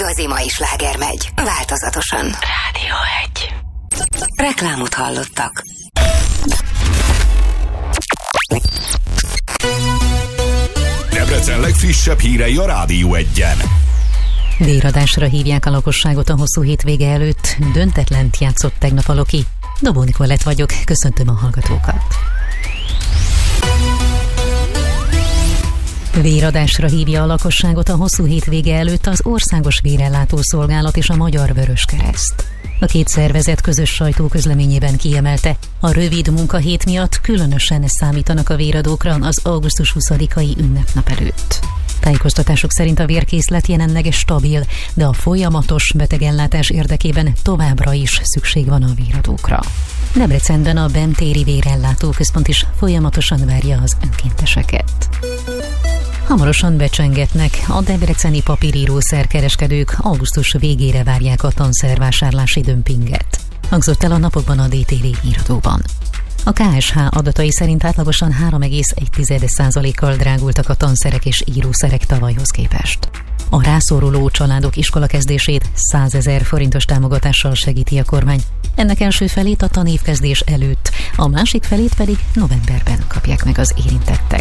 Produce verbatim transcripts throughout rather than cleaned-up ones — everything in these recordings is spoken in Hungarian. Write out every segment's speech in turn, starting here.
igazi mai sláger megy, változatosan. Rádió egy. Reklámot hallottak. Debrecen legfrissebb hírei a Rádió egyen. Véradásra hívják a lakosságot a hosszú hétvége előtt. Döntetlent játszott tegnap a Loki. Dobó Nikolett vagyok, köszöntöm a hallgatókat. Véradásra hívja a lakosságot a hosszú hétvége előtt az Országos Vérellátó Szolgálat és a Magyar Vöröskereszt. A két szervezet közös sajtóközleményében kiemelte, a rövid munkahét miatt különösen számítanak a véradókra az augusztus huszadikai ünnepnap előtt. Tájékoztatások szerint a vérkészlet jelenleg stabil, de a folyamatos betegellátás érdekében továbbra is szükség van a véradókra. Debrecenben a Bem-téri Vérellátó Központ is folyamatosan várja az önkénteseket. Hamarosan becsengetnek, a debreceni papírírószerkereskedők augusztus végére várják a tanszervásárlási dömpinget. Hangzott el a napokban a dé té vé híradóban. A ká es há adatai szerint átlagosan három egész egy százalékkal drágultak a tanszerek és írószerek tavalyhoz képest. A rászoruló családok iskolakezdését százezer forintos támogatással segíti a kormány. Ennek első felét a tanévkezdés előtt, a másik felét pedig novemberben kapják meg az érintettek.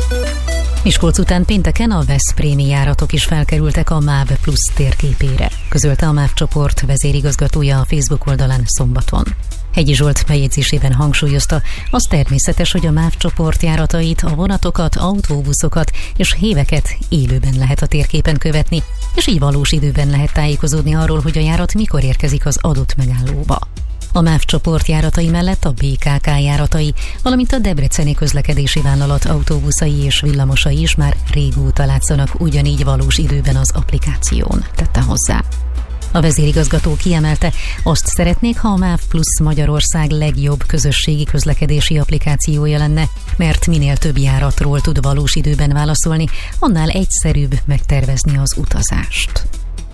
Miskolc után pénteken a veszprémi járatok is felkerültek a MÁV Plusz térképére, közölte a MÁV csoport vezérigazgatója a Facebook oldalán szombaton. Hegyi Zsolt bejegyzésében hangsúlyozta, az természetes, hogy a MÁV csoport járatait, a vonatokat, autóbuszokat és héveket élőben lehet a térképen követni, és így valós időben lehet tájékozódni arról, hogy a járat mikor érkezik az adott megállóba. A MÁV csoport járatai mellett a bé ká ká járatai, valamint a Debreceni Közlekedési Vállalat autóbuszai és villamosai is már régóta látszanak ugyanígy valós időben az applikáción, tette hozzá. A vezérigazgató kiemelte, azt szeretnék, ha a MÁV Plusz Magyarország legjobb közösségi közlekedési applikációja lenne, mert minél több járatról tud valós időben válaszolni, annál egyszerűbb megtervezni az utazást.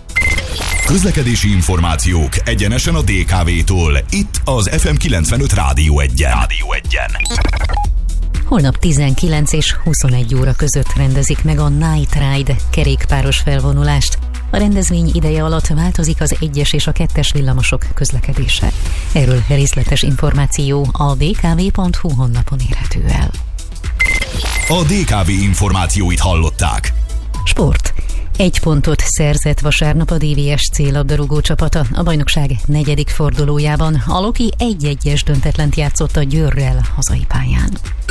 Közlekedési információk egyenesen a dé ká vé-tól, itt az ef em kilencvenöt Rádió egyen. Rádió egyen. Holnap tizenkilenc és huszonegy óra között rendezik meg a Night Ride kerékpáros felvonulást. A rendezvény ideje alatt változik az egyes és a kettes villamosok közlekedése. Erről részletes információ a dé ká vé pont hú honlapon érhető el. A dé ká vé információit hallották. Sport. Egy pontot szerzett vasárnap a dé vé es cé labdarúgó csapata a bajnokság negyedik fordulójában. A Loki egy-egyes döntetlent játszott a Győrrel hazai pályán.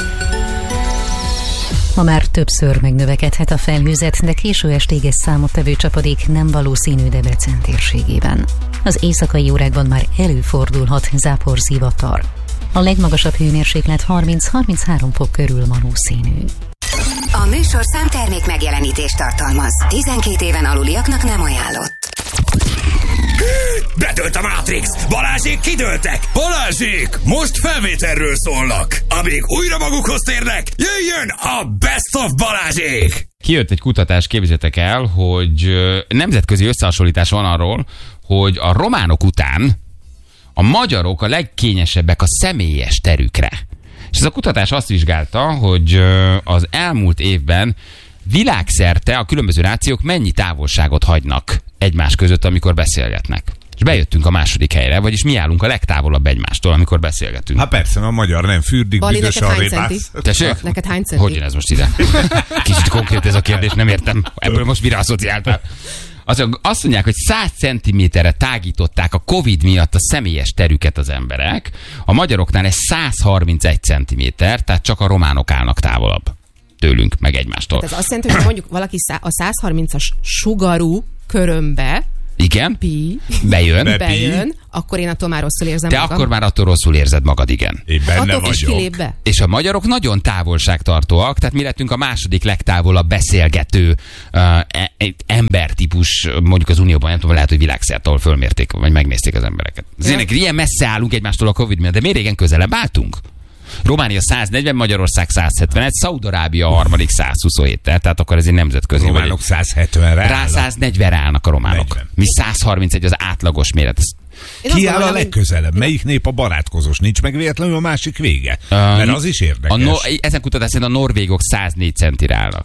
Ma már többször megnövekedhet a felhőzet, de késő estéges számottevő csapadék nem valószínű Debrecen térségében. Az éjszakai órákban már előfordulhat záporzivatar. A legmagasabb hőmérséklet harminc-harminchárom fok körül valószínű. A műsorszám termék megjelenítést tartalmaz. tizenkét éven aluliaknak nem ajánlott. Bedőlt a Matrix! Balázsék kidőltek! Balázsék! Most felvételről szólnak! Amíg újra magukhoz térnek, jöjjön a Best of Balázsék! Kijött egy kutatás, képzeljétek el, hogy nemzetközi összehasonlítás van arról, hogy a románok után a magyarok a legkényesebbek a személyes terükre. És ez a kutatás azt vizsgálta, hogy az elmúlt évben világszerte a különböző nációk mennyi távolságot hagynak egymás között, amikor beszélgetnek. És bejöttünk a második helyre, vagyis mi állunk a legtávolabb egymástól, amikor beszélgetünk. Hát persze, a magyar nem fürdik, Bali, büdös a répász. Tessék? Neked hány centi? Hogy jön ez most ide? Kicsit konkrét ez a kérdés, nem értem. Ebből most mire asszociáltál? Azok azt mondják, hogy száz centiméterre tágították a Covid miatt a személyes terüket az emberek. A magyaroknál ez száz harmincegy centiméter, tehát csak a románok állnak távolabb tőlünk, meg egymástól. Tehát ez azt jelenti, hogy mondjuk valaki a száz harmincas sugarú körömbe igen, pi, bejön, bejön, akkor én attól már rosszul érzem Te magam. akkor már attól rosszul érzed magad, igen. Én benne attól is vagyok. kilép be. És a magyarok nagyon távolságtartóak, tehát mi lettünk a második legtávolabb beszélgető uh, embertípus, mondjuk az Unióban, nem tudom, lehet, hogy világszerte, ahol fölmérték, vagy megnézték az embereket. Azért ilyen messze állunk egymástól a Covid miatt, de miért régen közelebb álltunk? Románia száznegyven, Magyarország száz hetvenegy, Szaúd-Arábia a harmadik száz huszonhét, tehát akkor ez egy nemzetközi. Románok száz hetvenre Rá száz negyvenre állnak a románok. negyven. Mi száz harmincegy az átlagos méret. Ki áll a legközelebb? Melyik nép a barátkozós? Nincs meg véletlenül a másik vége? Um, Mert az is érdekes. A no, ezen kutatás szerint a norvégok száz négy centire állnak.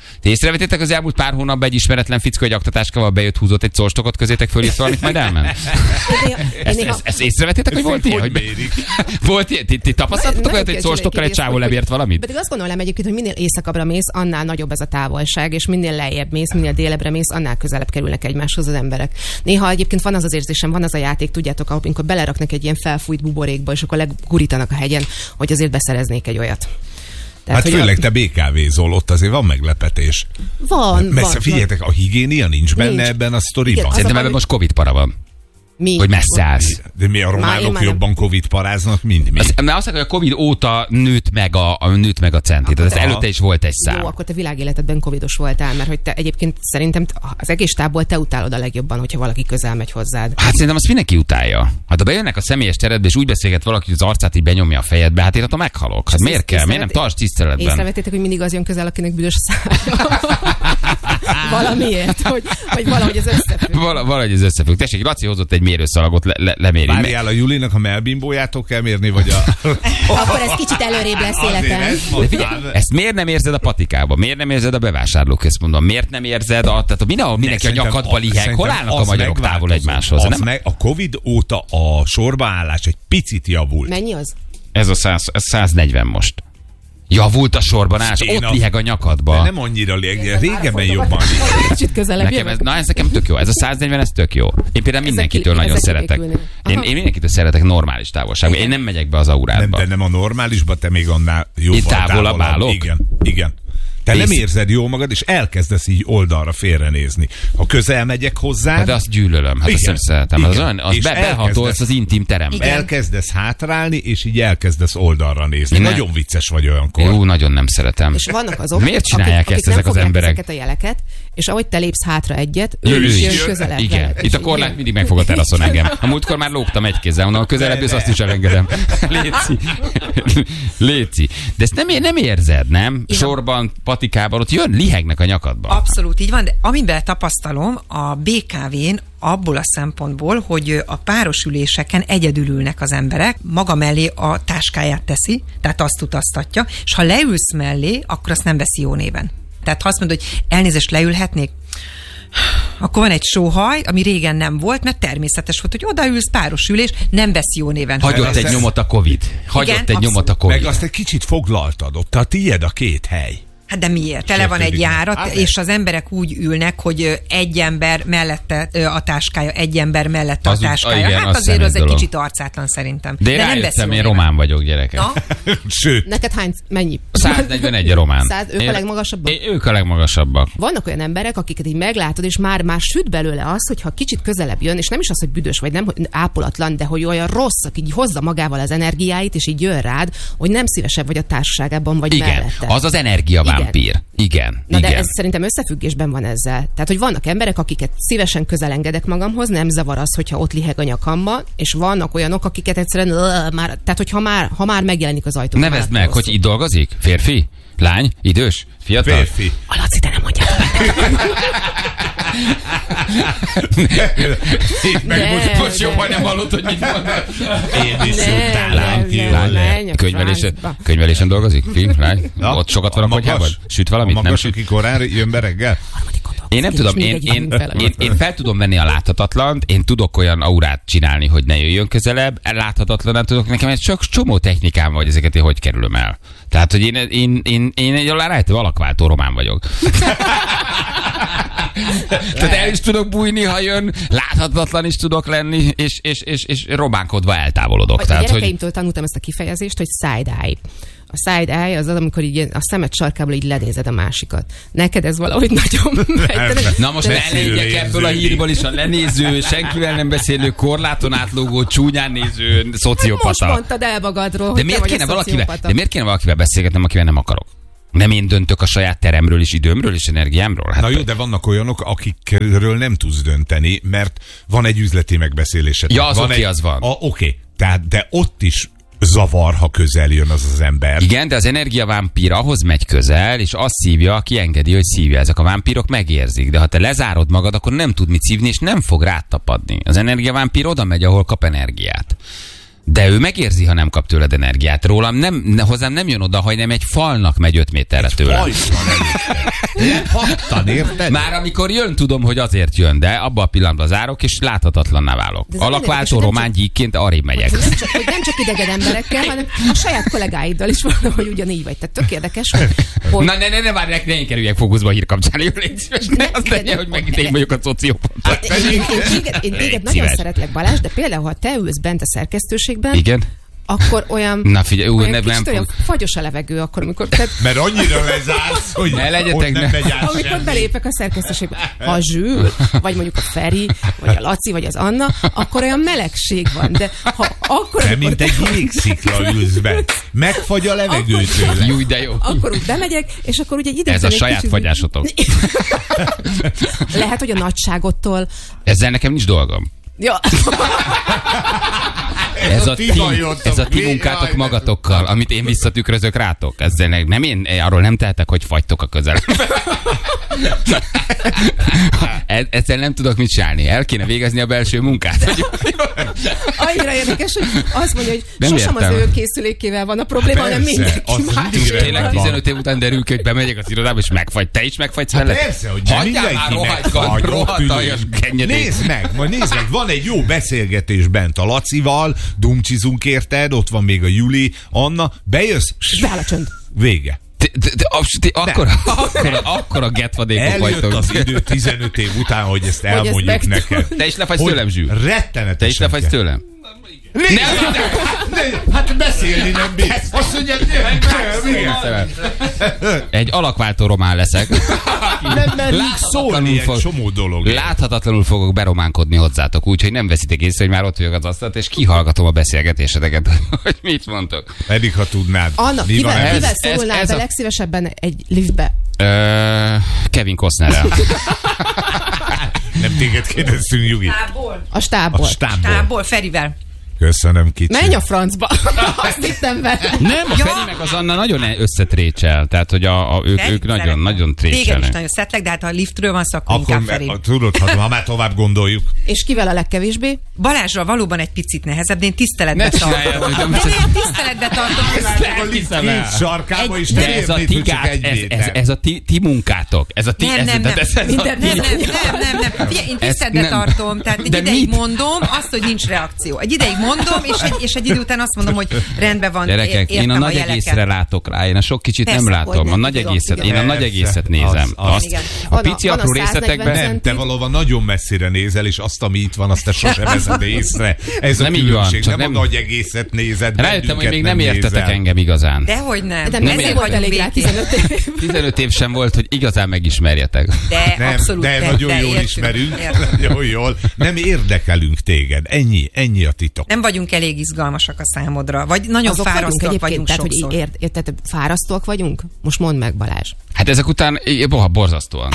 Ti észrevettétek az elmúlt pár hónapban egy ismeretlen fickó egy aktatáskával bejött, húzott egy szorstokot közétek, fölírta valamit, majd elment? Ezt, ezt, ezt észrevettétek, hogy volt ilyen? Hogy volt ilyen? Ti, ti tapasztaltatok olyat, hogy egy szorstokkal egy csávó lebért valamit? Pedig azt gondolom egyébként, hogy minél északabbra mész, annál nagyobb ez a távolság, és minél lejjebb mész, minél délebbre mész, annál közelebb kerülnek egymáshoz az emberek. Néha egyébként van az az érzésem, van az a játék, tudjátok, amikor beleraknak egy ilyen felfújt buborékba, és akkor legurítanak a hegyen, hogy azért beszereznék egy olyat. Tehát, hát főleg a... te bé ká vézol, ott azért van meglepetés. Van, Messze, van. Figyeljetek, a higiénia nincs benne nincs. ebben a sztoriban. Igen, Szerintem ebben most Covid para van. Mi? Hogy messze állsz. De mi a románok jobban Covid paráznak, mint mi? Az, mert azt mondják, hogy a Covid óta nőtt meg a, a, nőtt meg a centi. Tehát ez előtte is volt egy szám. Jó, akkor te világéletedben covidos voltál, mert hogy te egyébként szerintem az egész tából te utálod a legjobban, hogyha valaki közel megy hozzád. Hát szerintem azt mindenki utálja. Hát ha bejönnek a személyes teredbe, és úgy beszélget valaki, hogy az arcát így benyomja a fejedbe, hát én attól meghalok. Hát miért kell? Miért nem tarts tiszteletben? Észrevettétek, hogy mindig az jön közel, akinek büdös a szája. Valamiért, hogy, hogy valahogy ez összefügg. Val- valahogy ez összefügg. Tessék, Laci hozott egy mérőszalagot, le- le- lemérjük. Várjál, a Julinak a melbimbójától kell mérni, vagy a... Akkor ez kicsit előrébb lesz életem. De figyelj, ezt miért nem érzed a patikában? Miért nem érzed a bevásárlóközpontban? Miért nem érzed a... Tehát mindenhol mindenki a nyakadba liheg. Hol állnak a magyarok távol egymáshoz? Az meg, a Covid óta a sorbaállás egy picit javult. Mennyi az? Ez a száz, ez száznegyven most. Javult a sorban állás, ott a... liheg a nyakadba. De nem annyira liheg, régebben jobban liheg. Kicsit közelebb nekem ez, na ez nekem tök jó. Ez a száznegyven, ez tök jó. Én például mindenkitől ezek nagyon szeretek. Én, én mindenkitől szeretek normális távolságban. Én nem megyek be az aurádba. Nem, de nem a normálisba, te még annál jóval távolabb állok? Igen, igen. Te Ész... nem érzed jól magad, és elkezdesz így oldalra félrenézni. Ha közel megyek hozzá... Hát de azt gyűlölöm, hát igen, azt nem szeretem. Az, olyan, az be, behatolsz az intim terembe. Igen. Elkezdesz hátrálni, és így elkezdesz oldalra nézni. Ne... Nagyon vicces vagy olyankor. Jó, nagyon nem szeretem. És vannak azok, miért csinálják akik, ezt akik ezek az emberek? Ezeket a jeleket, és ahogy te lépsz hátra egyet, ő, ő is jön közelebb. Igen, veled. itt a korlát mindig megfog a teraszon engem. A múltkor már lógtam egy kézzel, mondom, a közelebb jössz, azt is elengedem. Léci. Léci. De ezt nem, nem érzed, nem? Igen. Sorban, patikában, ott jön, lihegnek a nyakadban. Abszolút így van, de amiben tapasztalom a bé ká vén abból a szempontból, hogy a párosüléseken egyedül ülnek az emberek, maga mellé a táskáját teszi, tehát azt utaztatja, és ha leülsz mellé, akkor azt nem veszi jó néven. Tehát ha azt mondod, hogy elnézést, leülhetnék, akkor van egy sóhaj, ami régen nem volt, mert természetes volt, hogy odaülsz, páros ülés, nem veszi jó néven. Hagyott egy nyomot a Covid. Hagyott igen, egy abszolút. nyomot a Covid. Meg azt egy kicsit foglaltad ott, a tiéd a két hely. Hát de miért? Tele van egy járat, hát, és az emberek úgy ülnek, hogy egy ember mellette a táskája, egy ember mellette az a táskája. Igen, hát azért az egy kicsit arcátlan szerintem. De, de nem beszélem, én román vagyok, gyerekek. Sőt. Neked hány, mennyi? száznegyvenegy a román. száz, ők én, a legmagasabbak? Én, ők a legmagasabbak. Vannak olyan emberek, akiket így meglátod, és már, már süt belőle az, hogyha kicsit közelebb jön, és nem is az, hogy büdös vagy, nem hogy ápolatlan, de hogy olyan rossz, aki így hozza magával az energiáit, és így jön rád, hogy nem szívesebb vagy a társaságában, vagy igen, mellette. az az energiavámpír. Igen. Na igen. de ez szerintem összefüggésben van ezzel. Tehát, hogy vannak emberek, akiket szívesen közel engedek magamhoz, nem zavar az, hogyha ott liheg a nyakamba, és vannak olyanok, akiket egyszerűen uh, már, tehát, hogy ha már, ha már megjelenik az ajtó. Nevezd meg, hogy itt dolgozik? Férfi? Lány? Idős? Fiatal? Férfi. A Laci, te nem mondjad meg. Most, most jobban nem hallott, hogy mit mondod. Én is szóltál. Könyvelésen dolgozik? Fi? Lány? Ott sokat van a konyhában? Süt valamit? Nem süt? Aki korán jön be reggel? Én nem tudom, én, én, én, én fel tudom venni a láthatatlant, én tudok olyan aurát csinálni, hogy ne jöjjön közelebb, láthatatlan tudok, nekem egy csak csomó technikám vagy, ezeket én hogy kerülöm el. Tehát, hogy én, én, én, én egy alárájtő alakváltó román vagyok. Tehát el is tudok bújni, ha jön, láthatatlan is tudok lenni, és, és, és, és robánkodva eltávolodok. A Tehát, gyerekeimtől hogy... tanultam ezt a kifejezést, hogy side-eye. A side-eye az az, amikor így a szemed sarkából így lenézed a másikat. Neked ez valahogy nagyon megy. Na most elnégyek ebből a hírből is a lenéző, senkivel nem beszélő, korláton átlógó, csúnyán néző szociopata. Most mondtad el magadról, de miért, kéne valakivel, de miért kéne valakivel beszélgetnem, akivel nem akarok? Nem én döntök a saját teremről és időmről és energiámról? Hát na jó, de vannak olyanok, akikről nem tudsz dönteni, mert van egy üzleti megbeszélésed. Ja, az van oké, egy... az van. Oké, okay. Tehát, de ott is zavar, ha közel jön az az ember. Igen, de az energiavámpír ahhoz megy közel, és azt szívja, aki engedi, hogy szívja. Ezek a vámpírok megérzik, de ha te lezárod magad, akkor nem tud mit szívni, és nem fog rád tapadni. Az energiavámpír oda megy, ahol kap energiát. De ő megérzi, ha nem kap tőled energiát. Rólam nem, ne, hozzám nem jön oda, hogy nem egy falnak megy öt méterre tőle. Hattan, érted? Már amikor jön, tudom, hogy azért jön, de abban a pillanatban zárok, és láthatatlanná válok. Alakváltó román gyíkként arrébb megyek. Nem csak, hogy nem csak idegen emberekkel, hanem a saját kollégáiddal is valahogy ugyanígy vagy. Tehát tök érdekes, hogy... Na ne, ne, ne, várj, ne én kerüljek fókuszba a hír kapcsán. Jó, légy szíves, ne azt tegye, hogy megint én vagyok a szociopata. Én téged nagyon szeretlek, Balázs, de például, ha te ülsz bent a szerkesztőségben, igen? Akkor olyan, Na figyelj, olyan nem, kicsit nem olyan fagyos a levegő, akkor, amikor... Te, mert annyira lezársz, hogy ne legyetek, nem ne. megy át amikor semmi. belépek a szerkesztőségbe. Ha a Zsül, vagy mondjuk a Feri, vagy a Laci, vagy az Anna, akkor olyan melegség van. De ha akkor... Nem, mint egy jégszikla ülsz be. Megfagy a levegő tőle. Júj, de jó. Akkor úgy bemegyek, és akkor ugye egy idő Ez a után egy saját kicsit- fagyásotok. Lehet, hogy a nagyságottól... Ezzel nekem nincs dolgom. Ja. Ez a ti ti, bajotok, ez a ti mi? munkátok Jaj, de magatokkal, amit én visszatükrözök rátok. Ezzel ne- nem én, arról nem tehetek, hogy fagytok a közelemben. Ez- Ezzel nem tudok mit csinálni. El kéne végezni a belső munkát. Hogy- Annyira érdekes, hogy azt mondja, hogy Nem sosem értem. az ő készülékével van a probléma, hanem Persze, mindenki az más. mindig Tényleg rendben van. tizenöt év után derül ki, hogy bemegyek az irodába, és megfagy. Te is megfagysz vele? Persze, hogy nem Hagyjál már mindenki rohadt, megfagy, ott rohadtaljas ülünk. kenyedék. Nézd meg, majd nézd meg, van egy jó beszélgetés bent a Lacival, dumcsizunk érted, ott van még a Juli, Anna, bejössz, Beáll a csönd. vége. Te- te- te- abs- ti- Akkora, akkora, akkora getvadékok Eljött vagytok. az idő tizenöt év után, hogy ezt elmondjuk ezt meg- neked. Te is lefagysz Hogy tőlem, Zsül? Rettenetesen. Te is lefagysz kell. tőlem? Nézd, ne, hát beszélni nem bírsz. Azt mondja, nem, igen. Egy alakváltó román leszek. Nem merünk szólni egy fog- csomó dolog. Láthatatlanul fogok berománkodni hozzátok, úgyhogy nem veszitek észre, hogy már ott vagyok az asztalt, és kihallgatom a beszélgetéseteket, hogy mit mondtok. Pedig ha tudnád. Anna, Mi van kivel, ez? kivel ez- szólnál ez be a- legszívesebben egy liftbe? Ö, Kevin Costnerrel. Nem téged kérdeztünk, Jugi. Tából. A stábból. A stábból. Tából, Ferivel. Köszönöm, kicsi. Menj a francba! Azt hittem vele. Nem, a Ja. Feri meg az Anna nagyon összetrécsel, tehát hogy a, a, ők, Feri, ők nagyon, szeretem. nagyon Téged is trécselnek. nagyon szeretlek, de hát ha a liftről van szó, akkor Akkor inkább Feri. me- tudod, ha, ha már tovább gondoljuk. És kivel a legkevésbé? Balázsra valóban egy picit nehezebb, de én tiszteletbe Ne tartom. csináljátok, De nem én hiszem. tiszteletbe tartom. A lift két sarkába is De ez a ti, csak gát, egy ez, ez, méter. ez a ti, ti munkátok. Ez a ti, Nem, ez, nem, tehát nem. Ez, ez a Minden- ti, Nem, nem, nem, nem, nem. Figyelj, én Ez tiszteletbe nem. tartom, tehát egy De ideig mit? mondom azt, hogy nincs reakció. Egy ideig mondom, és egy, és egy idő után azt mondom, hogy rendben van, Gyerekek, értem én a a nagy jeleket. egészre látok rá, én a sok kicsit Persze, nem hogy látom. nem, A nagy tudom, egészet, igen. én a nagy Persze, egészet nézem. az- az. Azt, Igen. a Van a- pici van a apró száznegyven részletekben cent- Nem, te valóban nagyon messzire nézel, és azt, ami itt van, azt te sosem veszed észre. Ez Nem a így különbség, van, csak nem, nem- a nagy egészet nézed, rájöttem, hogy még bennünket nem értetek nézel. engem igazán. Dehogy nem. De nem nem ezért volt vagyunk elég rá békén. tizenöt év. tizenöt év sem volt, hogy igazán megismerjetek. De Nem, abszolút. de de, nagyon de jól értünk, ismerünk. értünk. Nagyon jól. Nem érdekelünk téged. Ennyi, ennyi a titok. Nem vagyunk elég izgalmasak a számodra, vagy nagyon Azok vagyunk fárasztóak egyébként, vagyunk tehát, hogy sokszor. ér, ér, tehát fárasztóak vagyunk? Most mondd meg, Balázs. Hát ezek után, é, boha, borzasztóan.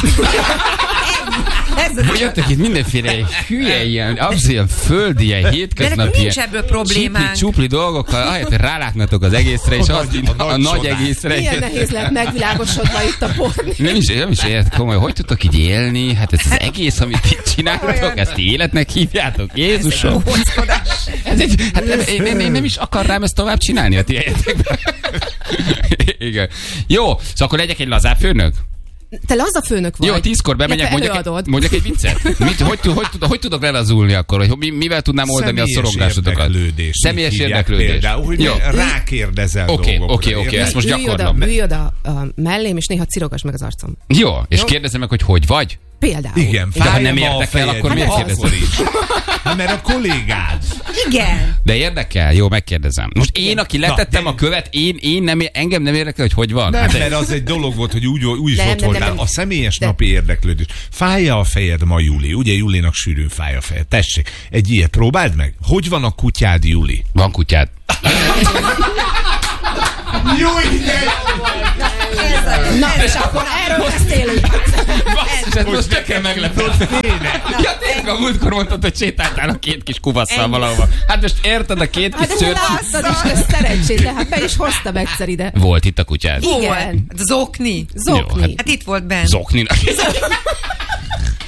Ez az- Hogy jöttök itt mindenféle hülye, ilyen, abszolút ilyen földi, ilyen hétköznapi, nekünk nincs ilyen ebből problémánk. csipli, csupli dolgokkal, ahelyett, hogy rálátnátok az egészre, és A azt nagy- így, a a, nagy nagy csodát. egészre. Milyen nehéz lehet megvilágosodva itt a porni. Nem is, nem is ért komoly, hogy tudtok így élni? Hát ez az egész, amit itt csináltok, Olyan. ezt életnek hívjátok, Jézusom. Kockodás. Ez egy, hát nem, én, én, én nem is akarnám ezt tovább csinálni a ti helyetekben. Igen. Jó, szóval akkor legyek egy lazább főnök? Te laza főnök vagy. Jó, tízkor bemegyek, Illetve mondjak, egy, előadod. mondjak egy viccet. Mit, hogy, hogy, hogy, hogy tudok lelazulni akkor? Hogy mi, mivel tudnám oldani a Személyes szorongásotokat? érdeklődés. Személyes Így hívják érdeklődés. Például, hogy Jó. rákérdezel Oké, dolgokra. oké, oké, érted? ezt most Ülj oda, gyakorlom. ülj oda a mellém, és néha cirogass meg az arcom. Jó, és Jó. kérdezem meg, hogy hogy vagy? Például. Igen, De ha fáj nem ma a érdekel, fejed, akkor miért akkor kérdezed? is. Hát mert a kollégád. Igen. De érdekel? Jó, megkérdezem. Most én, aki Na, letettem de- a követ, én, én nem, engem nem érdekel, hogy hogy van. Nem, Hát, mert az egy dolog volt, hogy úgy, úgy is Nem, ott nem, voltál. nem, nem. A személyes De- napi érdeklődés. Fáj-e a fejed ma, Juli? Ugye Julinak sűrűn fáj a fejed. Tessék, egy ilyet próbáld meg. Hogy van a kutyád, Juli? van kutyád. Jó, ide! Na, és akkor erről beszélünk. Basszus, ez most nekem meglepett. Ja, tényleg a múltkor mondtad, hogy sétáltál a két kis kuvasszal valahova. Hát most érted, a két kis Hát de szőr... láttad is, ez szerencsét, de hát be is hoztam egyszer ide. Volt itt a kutyád. Igen. Zokni. Zokni. Jó, hát- Hát itt volt benn. Zokninak.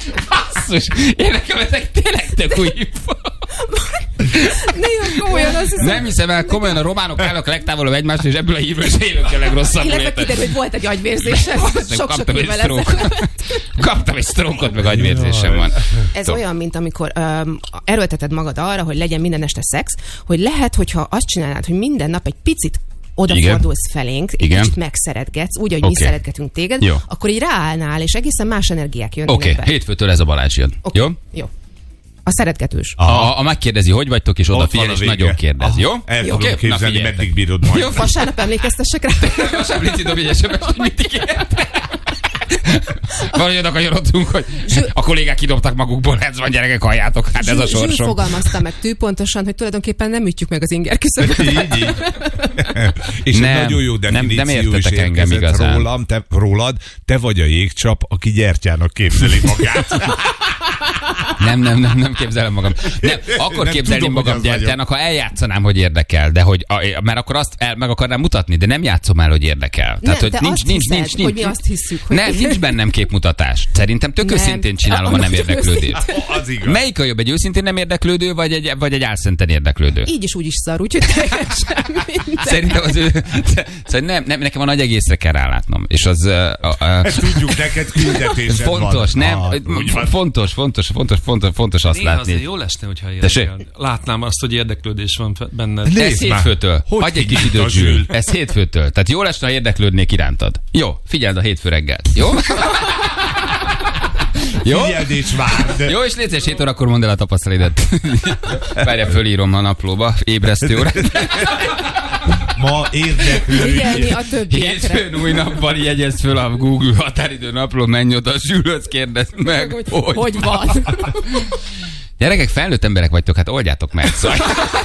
Basszus, én nekem ezek tényleg tök új info. Néha komolyan az Nem hiszem el, komolyan a románok állnak legtávolabb egymástól, és ebből a hívről is élők a legrosszabbul. Illetve kiderül, hogy volt egy agyvérzésem. Sok-sok évvel ezelőtt. Kaptam egy sztrókot, meg agyvérzésem van. Ez Tom. olyan, mint amikor um, erőlteted magad arra, hogy legyen minden este szex, hogy lehet, hogyha azt csinálnád, hogy minden nap egy picit odafordulsz felénk, egy Igen. kicsit megszeretgetsz, úgy, ahogy Okay. mi szeretgetünk téged, Jó. akkor így ráállnál, és egészen más energiák jönnek Oké, be. okay. hétfőtől ez a Balázs jön. Okay. Jó? Jó. A szeretgetős. A, a megkérdezi, hogy vagytok, és odafigyel, és nagyon kérdez. Jó? El Jó? tudom Okay? képzelni, Na, meddig bírod majd. Jó, Vasárnap emlékeztessek rá. Most Lici dobj egy es em es-t, hogy mit ígért. Valahogy oda kanyarodtunk, hogy a kollégák kidobtak magukból, ez van, gyerekek, halljátok, hát ez a Zsül sorsom. fogalmazta meg tűpontosan, hogy tulajdonképpen nem ütjük meg az inger küszöböt. Így, így. És Nem, egy nagyon jó nem- nem definíció is értetek engem érkezett igazán. rólam, te, rólad, te vagy a jégcsap, aki gyertyának képzeli magát. Nem, nem, nem, nem képzelem magam. Nem, akkor Nem képzelném tudom, hogy magam az vagyok. gyertyának, ha eljátszanám, hogy érdekel, de hogy, a, mert akkor azt el, meg akarnám mutatni, de nem játszom el, hogy érdekel. Nem, hogy te nincs, azt nincs, hiszed, nincs, nincs, hogy mi azt hisszük, hogy- Nem, nincs bennem képmutatás. Szerintem tök Nem. őszintén csinálom a nem Nagyon érdeklődést. Az igaz. Melyik a jobb, egy őszintén nem érdeklődő, vagy egy, vagy egy álszenten érdeklődő? Így is úgy is szar, úgyhogy teljesen minden. Szerintem az ő... Szóval nem, nem, nekem a nagy egészre kell rálátnom. És az... Uh, uh, Ezt tudjuk, neked küldetésed van. fontos, nem? Ah, úgy van. Fontos, fontos, fontos, fontos, fontos azt Néha látni. azért jól esne, hogyha Tessék? érdekel. Látnám azt, hogy érdeklődés van fe- benned. Nézd Ez már, hétfőtől. hogy Hagyj egy kis kinyit a időt, Zsül. Zsül. Ez hétfőtől. Tehát jó lesne, ha érdeklődnék irántad. Jó, figyeld a hétfő reggelt. Jó? Jó? Figyeld és várd. Jó, és létszés hét órakor mondd el a tapasztalidat. Várja, fölírom a naplóba. Ébresztő órát. Ma érdeklődj. Figyelni a többiekre. Hétfőn új nappal jegyezd föl a Google határidő napló, menj oda, Zsülhöz kérdezd meg, Hogy, hogy, hogy van. Gyerekek, felnőtt emberek vagytok, hát oldjátok meg. Szóval.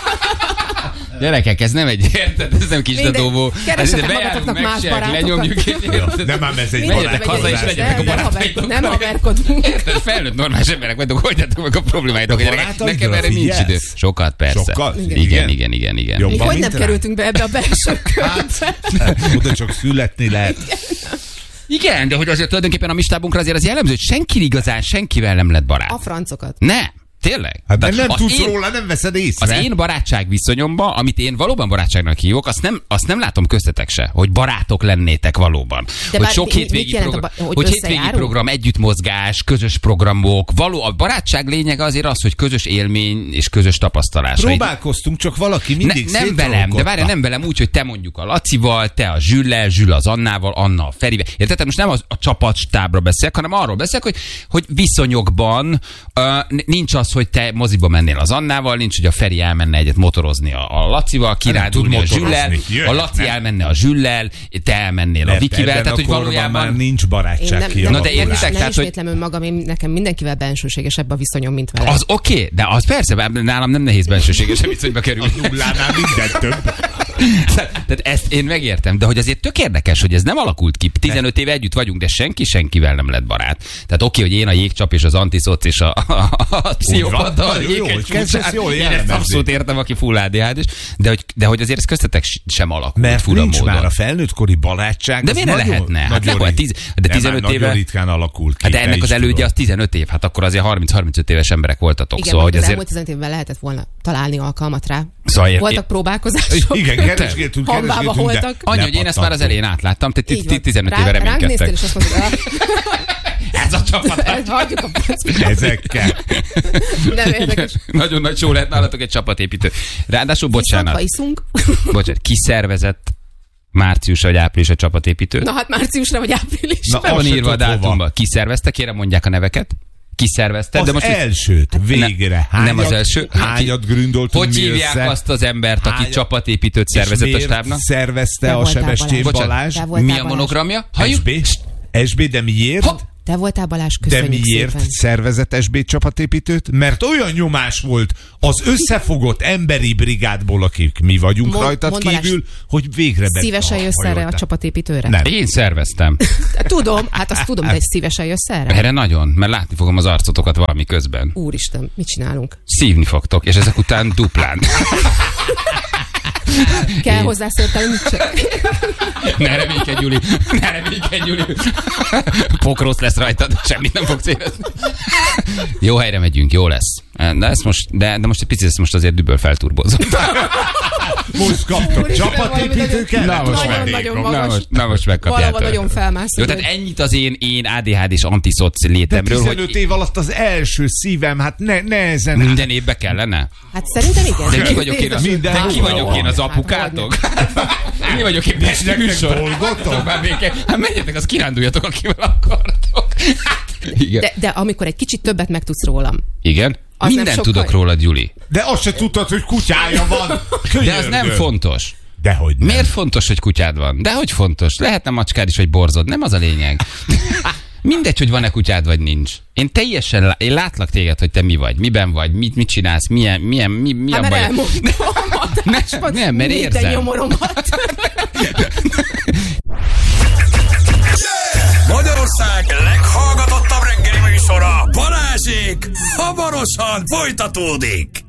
Gyerekek, ez nem egy, érted? Ez nem kis Mindegy. dadóvó. Keressetek Ez ide bejárunk, magatoknak más megseljük, barátokat. lenyomjuk, és érted? Nem ám ez egy Menjetek haza, és barátkozás. legyetek a Nem, barátaitok. nem haverkodunk. Érted? Felnőtt normális emberek vagytok, oldjátok meg a problémáitok. Gyerekek, barátaidra nekem erre nincs figyelsz? idő. Sokat, persze. Sokat? Igen, Igen? igen, igen, igen. Jó. Még Van hogy nem mint rá? kerültünk be ebbe a belső körbe. Oda csak születni lehet. Igen, de hogy azért tulajdonképpen a mi stábunkra azért az jellemző, hogy senki igazán senkivel nem lett barát. A francokat. Ne, tényleg. Hát Tehát nem, nem az tudsz én- róla, nem veszed észre. Az én barátság viszonyomban, amit én valóban barátságnak hívok, azt nem, azt nem látom köztetek se, hogy barátok lennétek valóban. De hogy bár sok mi- hétvégi, mit jelent a program, ba- hogy hogy hétvégi összejárunk? program, együttmozgás, közös programok, való, a barátság lényege azért az, hogy közös élmény és közös tapasztalás. Próbálkoztunk, csak valaki Ne, mindig nem velem, de várj, nem velem úgy, hogy te mondjuk a Lacival, te a Zsüllel, Zsül az Annával, Anna a Ferivel. Érted? Tehát most nem az, a csapatstábra beszélek, hanem arról beszélek, hogy, hogy viszonyokban uh, nincs az, hogy te moziba mennél az Annával, nincs, hogy a Feri elmenne egyet motorozni a, a Lacival, kirándulni tud a Zsüllel, motorozni. Jöhet, a Laci nem? elmenne a Zsüllel, te elmennél a Mert Vikivel, ebben tehát a hogy korban valójában... már nincs Én barátság nem, nem, kialakulás. Na de értitek, nem tehát, hogy- ismétlem önmagam, én, nekem mindenkivel bensőségesebb a viszonyom, mint vele. Az oké, okay, de az persze, nálam nem nehéz bensőséges viszonyba kerülni. Nullánál minden több. Tehát ezt én megértem, de hogy azért tök érdekes, hogy ez nem alakult ki. tizenöt éve együtt vagyunk, de senki senkivel nem lett barát. Tehát oké, hogy én a jégcsap és az antiszoc és a, a, a pszichopata, a Nagyon jó, jég egy hogy kezdesz csúcsán. jól Én ezt jellemezni. abszolút értem, aki full á dé há dés, de hogy, de hogy azért ez köztetek sem alakult Mert fura nincs módon. már a felnőttkori barátság. De az miért ne nagyon- lehetne? Hát nagyon nem olyan rit- tíz- de nem, tizenöt már éve- Nagyon ritkán alakult ki. Hát de te ennek is az elődje tudod. az tizenöt év, hát akkor azért harminc-harmincöt éves emberek voltatok. Igen, szóval, hogy hogy az azért... elmúlt tizenöt évben lehetett volna találni alkalmat rá. Szóval ér- Voltak próbálkozások. Igen, keresgéltünk, Hambába keresgéltünk, de voltak. Annyi, hogy én ezt már az elején átláttam, te Így van. tizenöt Rá- éve Ránk néztél, reménykedtek. és azt mondtad, "Ah, Ez a csapat. ezt hagyjuk a francba." Ezekkel. Nem érdekes. Nagyon nagy show lehet nálatok egy csapatépítő. Ráadásul, bocsánat, Viszont, ha iszunk. bocsánat, kiszervezett március vagy április a csapatépítő. Na hát márciusra vagy áprilisra. Be van azt se írva a tud hova. dátumba. Kiszervezte, kérem mondják a neveket. Kiszervezte. Az de most elsőt, végre. Hányat, nem az első. Hányat gründoltunk Hogy mi hívják össze? azt az embert, aki Hányat- csapatépítőt És szervezett a miért stábnak? szervezte Te a voltál, Sebestyén Balázs. Balázs? Te voltál, Mi a Balázs. monogramja? Halljuk? es bé? es bé, de miért? Ha- Te voltál, Balázs, De köszönjük miért szépen. szervezett es bé csapatépítőt? Mert olyan nyomás volt az összefogott emberi brigádból, akik mi vagyunk Mond- rajtad mondd, Balázs, kívül, hogy végre be... Szívesen jössz erre a hajoltál. csapatépítőre? Nem. Én szerveztem. Tudom, hát azt tudom, de szívesen jössz erre? Erre nagyon, mert látni fogom az arcotokat valami közben. Úristen, mit csinálunk? Szívni fogtok, és ezek után duplán. Kell hozzászóltál, mit csak. Ne reménykedj, Gyuri. Ne reménykedj, Gyuri. Pokrósz lesz rajtad, semmit nem fogsz érezni. Jó helyre megyünk, jó lesz. De, ezt most, de, de most egy picit ezt most azért düböl felturbozom. Most kaptok csapatépítőket. Na most, Nagyon, meg, nagyon na magas. most, na most megkapjátok. Valahol nagyon felmászol. Jó, tehát ennyit az én, én á dé há dés antiszoc De létemről, tizenöt hogy év alatt az első szívem, hát ne, nehezen. minden évbe kellene. Hát szerintem igen. De ki vagyok én, a, Minden de ki hónapban. vagyok én az apukátok? Mi vagyok én Pesti nektek műsor? dolgotok? Már béke. Hát menjetek, az kiránduljatok, akivel akartok. Igen. De, de amikor egy kicsit többet megtudsz rólam. Igen? Az nem Mindent sokkal- tudok rólad, Gyuli. De azt se tudtad, hogy kutyája van. De az nem Könyörgöm. fontos. Dehogy nem. Miért fontos, hogy kutyád van? De hogy fontos? Lehetne macskád is, vagy borzod. Nem az a lényeg. Mindegy, hogy van-e kutyád, vagy nincs. Én teljesen, lá- én látlak téged, hogy te mi vagy, miben vagy, mit, mit csinálsz, milyen, milyen, mi, mi Hát a mert baj. elmondtam. Ne- nem, mert Minden érzem. nyomoromat. Magyarország leghallgatottabb reggeli műsora, Balázsék hamarosan folytatódik.